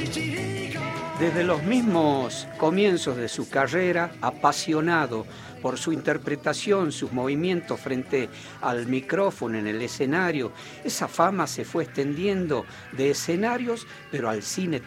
Desde los mismos comienzos de su carrera, apasionado por su interpretación, sus movimientos frente al micrófono en el escenario, esa fama se fue extendiendo de escenarios, pero al cine